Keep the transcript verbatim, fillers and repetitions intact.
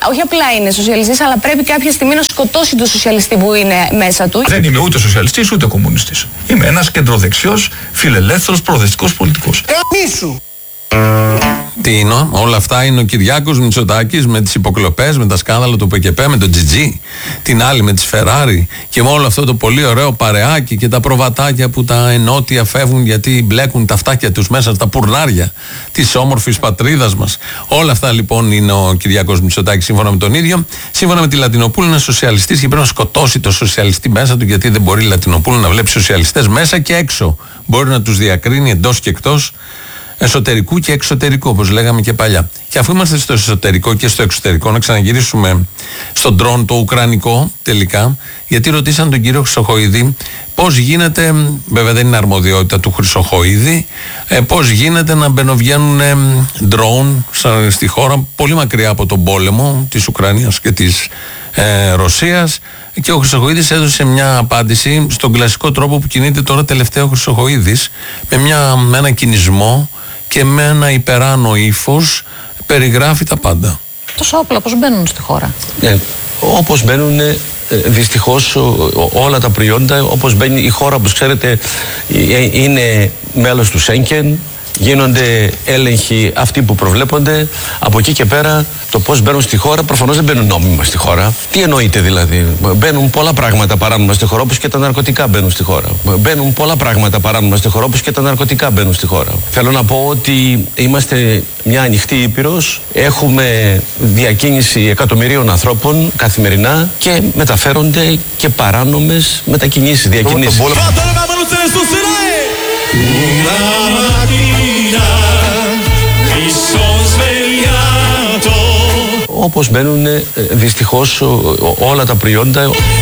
όχι απλά είναι σοσιαλιστής, αλλά πρέπει κάποια στιγμή να σκοτώσει τον σοσιαλιστή που είναι μέσα του. Δεν είμαι ούτε σοσιαλιστής ούτε κομμουνιστής. Είμαι ένας κεντροδεξιός, φιλελεύθερος, προοδευτικός πολιτικός. Καμίσου! Τι είναι, όλα αυτά είναι ο Κυριάκος Μητσοτάκης με τις υποκλοπές, με τα σκάνδαλα του ΠΚΠ, με τον Τζιτζί, την άλλη με τις Φεράρι και με όλο αυτό το πολύ ωραίο παρεάκι και τα προβατάκια που τα ενότια φεύγουν γιατί μπλέκουν τα αυτάκια τους μέσα στα πουρνάρια της όμορφης πατρίδας μας. Όλα αυτά λοιπόν είναι ο Κυριάκος Μητσοτάκης σύμφωνα με τον ίδιο. Σύμφωνα με τη Λατινοπούλου είναι σοσιαλιστής και πρέπει να σκοτώσει το σοσιαλιστή μέσα του, γιατί δεν μπορεί η Λατινοπούλου να βλέπει σοσιαλιστές μέσα και έξω. Μπορεί να τους διακρίνει εντός και εκτός, εσωτερικού και εξωτερικού, όπως λέγαμε και παλιά. Και αφού είμαστε στο εσωτερικό και στο εξωτερικό, να ξαναγυρίσουμε στον ντρόν το ουκρανικό τελικά, γιατί ρωτήσαν τον κύριο Χρυσοχοΐδη πώς γίνεται, βέβαια δεν είναι αρμοδιότητα του Χρυσοχοΐδη, ε, πώς γίνεται να μπαινοβγαίνουν ε, ντρόν στη χώρα πολύ μακριά από τον πόλεμο της Ουκρανίας και της ε, Ρωσίας. Και ο Χρυσοχοΐδης έδωσε μια απάντηση στον κλασικό τρόπο που κινείται τώρα τελευταίο Χρυσοχοΐδης, με, μια, με ένα κινησμό και με ένα υπεράνω ύφος, περιγράφει τα πάντα. Τόσα όπλα πώς μπαίνουν στη χώρα? Ναι, όπως μπαίνουν δυστυχώς όλα τα προϊόντα, όπως μπαίνει η χώρα, όπως ξέρετε είναι μέλος του Σέγγεν, γίνονται έλεγχοι αυτοί που προβλέπονται. Από εκεί και πέρα το πώς μπαίνουν στη χώρα, προφανώς δεν μπαίνουν νόμιμα στη χώρα. Τι εννοείται δηλαδή? Μπαίνουν πολλά πράγματα παράνομα στη χώρα, όπως και τα ναρκωτικά μπαίνουν στη χώρα. Μπαίνουν πολλά πράγματα παράνομα στη χώρα, όπως και τα ναρκωτικά μπαίνουν στη χώρα. Θέλω να πω ότι είμαστε μια ανοιχτή ήπειρος, έχουμε διακίνηση εκατομμυρίων ανθρώπων καθημερινά και μεταφέρονται και παράνομες μετακινήσεις, διακινήσεις. Όπως μπαίνουν δυστυχώς όλα τα προϊόντα.